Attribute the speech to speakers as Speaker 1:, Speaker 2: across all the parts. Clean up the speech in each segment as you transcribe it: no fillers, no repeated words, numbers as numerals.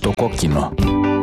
Speaker 1: Στο κόκκινο.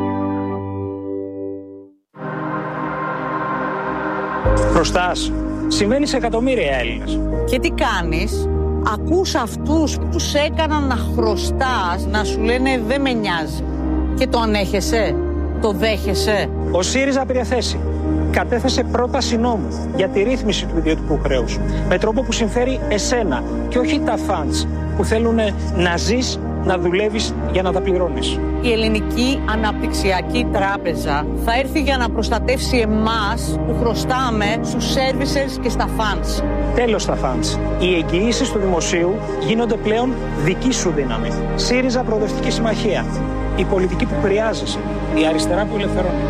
Speaker 2: Χρωστάς. Συμβαίνει σε εκατομμύρια Έλληνες.
Speaker 3: Και τι κάνεις? Ακούς αυτούς που σε έκαναν να χρωστάς να σου λένε δεν με νοιάζει. Και το ανέχεσαι, το δέχεσαι.
Speaker 2: Ο ΣΥΡΙΖΑ πήρε θέση. Κατέθεσε πρόταση νόμου για τη ρύθμιση του ιδιωτικού χρέους. Με τρόπο που συμφέρει εσένα και όχι τα φαντς που θέλουν να ζεις, να δουλεύεις για να τα πληρώνεις.
Speaker 3: Η Ελληνική Αναπτυξιακή Τράπεζα θα έρθει για να προστατεύσει εμάς που χρωστάμε στους services και στα funds.
Speaker 2: Τέλος στα funds. Οι εγγυήσεις του δημοσίου γίνονται πλέον δική σου δύναμη. ΣΥΡΙΖΑ Προοδευτική Συμμαχία. Η πολιτική που χρειάζεσαι. Η αριστερά που ελευθερώνει.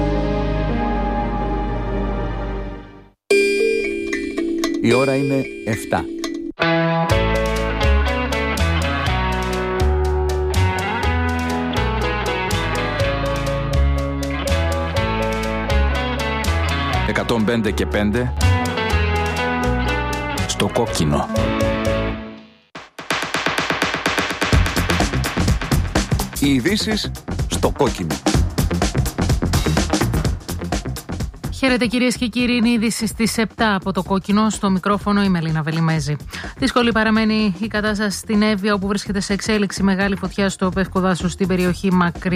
Speaker 1: Η ώρα είναι 7. «105 και 5» στο κόκκινο. Οι ειδήσεις στο κόκκινο.
Speaker 4: Χαίρετε κυρίες και κύριοι, είναι η είδηση στις 7 από το κόκκινο. Στο μικρόφωνο η Μελίνα Βελιμέζη. Δύσκολη παραμένει η κατάσταση στην Εύβοια, όπου βρίσκεται σε εξέλιξη μεγάλη φωτιά στο Πεύκο Δάσος στην περιοχή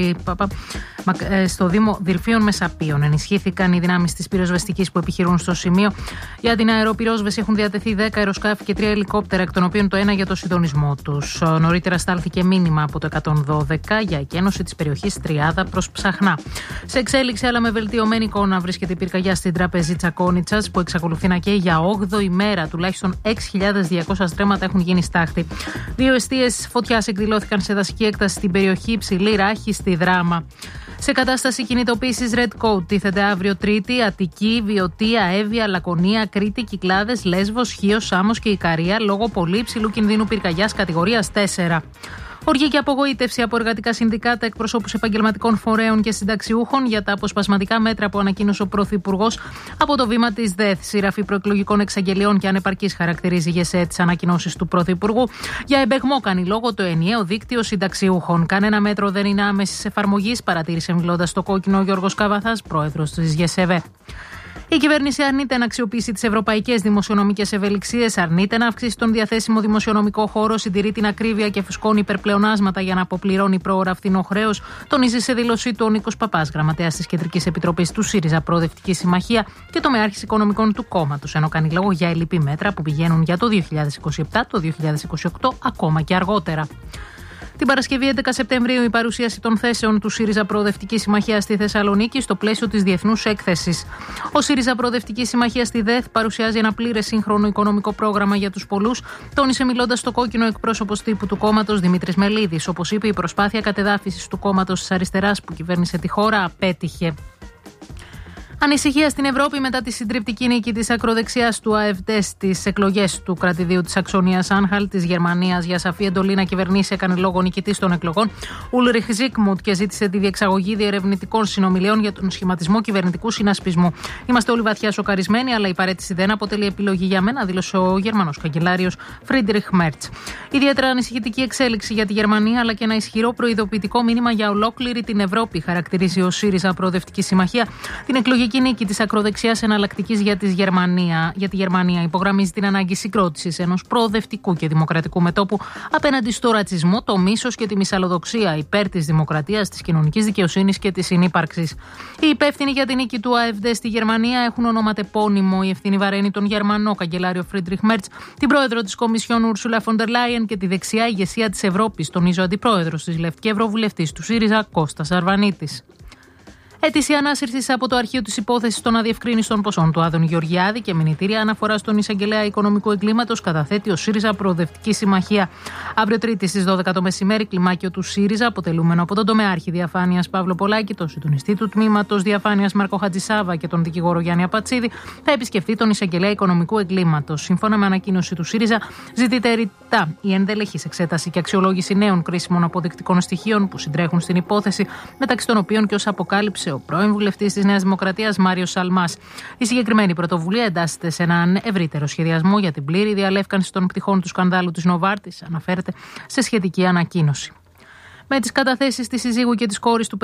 Speaker 4: στο Δήμο Δυρφίων Μεσαπίων. Ενισχύθηκαν οι δυνάμεις της πυροσβεστικής που επιχειρούν στο σημείο. Για την αεροπυρόσβεση έχουν διατεθεί 10 αεροσκάφη και 3 ελικόπτερα, εκ των οποίων το ένα για το συντονισμό τους. Νωρίτερα στάλθηκε μήνυμα από το 112 για εκένωση της περιοχής Τριάδα προς Ψαχνά. Σε εξέλιξη, αλλά με βελτιωμένη εικόνα, βρίσκεται η πυρκαγιά στην τραπεζή Τσακόνιτσας, που εξακολουθεί να καίει για 8η μέρα. Τουλάχιστον 6.200 στρέμματα έχουν γίνει στάχτη. 2 εστίες φωτιάς εκδηλώθηκαν σε δασική έκταση στην περιοχή Ψηλή Ράχη στη Δράμα. Σε κατάσταση κινητοποίησης Red Code τίθεται αύριο Τρίτη Αττική, Βιωτία, Εύβοια, Λακωνία, Κρήτη, Κυκλάδες, Λέσβος, Χίος, Σάμος και Ικαρία λόγω πολύ υψηλού κινδύνου πυρκαγιάς κατηγορίας 4. Οργή και απογοήτευση από εργατικά συνδικάτα, εκπροσώπους επαγγελματικών φορέων και συνταξιούχων για τα αποσπασματικά μέτρα που ανακοίνωσε ο Πρωθυπουργός από το βήμα της ΔΕΘ. Συγγραφή προεκλογικών εξαγγελιών και ανεπαρκής χαρακτηρίζει η ΓΕΣΕ τις ανακοινώσεις του Πρωθυπουργού. Για εμπεγμό κάνει λόγο το ενιαίο δίκτυο συνταξιούχων. Κανένα μέτρο δεν είναι άμεσης εφαρμογής, παρατήρησε μιλώντας στο κόκκινο ο Γιώργος Καβαθάς, πρόεδρος της ΓΕΣΕΒΕ. Η κυβέρνηση αρνείται να αξιοποιήσει τις ευρωπαϊκές δημοσιονομικές ευελιξίες, αρνείται να αυξήσει τον διαθέσιμο δημοσιονομικό χώρο, συντηρεί την ακρίβεια και φουσκώνει υπερπλεονάσματα για να αποπληρώνει πρόωρα φθηνό χρέος, τονίζει σε δήλωσή του ο Νίκος Παπάς, γραμματέας της Κεντρικής Επιτροπής του ΣΥΡΙΖΑ Προοδευτική Συμμαχία και τομεάρχης οικονομικών του κόμματος, ενώ κάνει λόγο για ελλειπή μέτρα που πηγαίνουν για το 2027, το 2028, ακόμα και αργότερα. Την Παρασκευή 11 Σεπτεμβρίου η παρουσίαση των θέσεων του ΣΥΡΙΖΑ Προοδευτική Συμμαχία στη Θεσσαλονίκη στο πλαίσιο της Διεθνούς Έκθεσης. Ο ΣΥΡΙΖΑ Προοδευτική Συμμαχία στη ΔΕΘ παρουσιάζει ένα πλήρες σύγχρονο οικονομικό πρόγραμμα για τους πολλούς, τόνισε μιλώντας στο κόκκινο εκπρόσωπος τύπου του κόμματος Δημήτρης Μελίδης. Όπως είπε, η προσπάθεια κατεδάφισης του κόμματος της αριστεράς που κυβέρνησε τη χώρα απέτυχε. Ανησυχία στην Ευρώπη μετά τη συντριπτική νίκη της ακροδεξιάς του ΑΕΒΤ στις εκλογές του κρατηδίου της Σαξονίας Άνχαλτ της Γερμανίας. Για σαφή εντολή να κυβερνήσει έκανε λόγο νικητής των εκλογών Ούλριχ Ζίκμουντ και ζήτησε τη διεξαγωγή διερευνητικών συνομιλιών για τον σχηματισμό κυβερνητικού συνασπισμού. Είμαστε όλοι βαθιά σοκαρισμένοι, αλλά η παρέτηση δεν αποτελεί επιλογή για μένα, δήλωσε ο Γερμανός καγκελάριος Φρίντριχ Μέρτς. Ιδιαίτερα ανησυχητική εξέλιξη για τη Γερμανία, αλλά και ένα ισχυρό προειδοποιητικό μήνυμα για ολόκληρη την Ευρώπη, χαρακτηρίζει ο ΣΥΡΙΖΑ Προοδευτική Συμμαχία την εκλογική νίκη της ακροδεξιάς εναλλακτικής για τη Γερμανία. Υπογραμμίζει την ανάγκη συγκρότησης ενός προοδευτικού και δημοκρατικού μετώπου απέναντι στο ρατσισμό, το μίσος και τη μυσαλλοδοξία, υπέρ της δημοκρατίας, της κοινωνικής δικαιοσύνης και της συνύπαρξης. Οι υπεύθυνοι για την νίκη του ΑΕΒΔ στη Γερμανία έχουν ονοματεπώνυμο. Η ευθύνη βαραίνει τον Γερμανό καγκελάριο Φρίντριχ Μέρτς, την πρόεδρο της Κομισιόν Ούρσουλα φον ντερ Λάιεν και τη δεξιά ηγεσία της Ευρώπης, τονίζει ο αντιπρόεδρος της ΛΕΦ και ευρωβουλευτής του ΣΥΡΙΖΑ Κώστας Αρβανίτης. Αίτηση ανάσυρσης από το αρχείο της υπόθεσης των αδιευκρίνιστων ποσών του Άδωνη Γεωργιάδη και μηνυτήρια αναφορά στον εισαγγελέα οικονομικού εγκλήματος καταθέτει ο ΣΥΡΙΖΑ Προοδευτική Συμμαχία. Αύριο Τρίτη στις 12 το μεσημέρι, κλιμάκιο του ΣΥΡΙΖΑ, αποτελούμενο από τον τομεάρχη διαφάνειας Παύλο Πολάκη, τον συντονιστή του τμήματος διαφάνειας Μάρκο Χατζησάβα και τον δικηγόρο Γιάννη Απατσίδη, θα επισκεφτεί τον εισαγγελέα οικονομικού εγκλήματος. Σύμφωνα με ανακοίνωση του ΣΥΡΙΖΑ, ζητείται ρητά η ενδελεχής εξέταση και αξιολόγηση νέων κρίσιμων αποδεικτικών στοιχείων που συντρέχουν στην υπόθεση, μεταξύ των οποίων και όσα αποκάλυψε ο πρώην βουλευτής της Νέας Δημοκρατίας Μάριος Σαλμάς. Η συγκεκριμένη πρωτοβουλία εντάσσεται σε έναν ευρύτερο σχεδιασμό για την πλήρη διαλεύκανση των πτυχών του σκανδάλου της Νοβάρτης, αναφέρεται σε σχετική ανακοίνωση. Με τις καταθέσεις της συζύγου και της κόρης του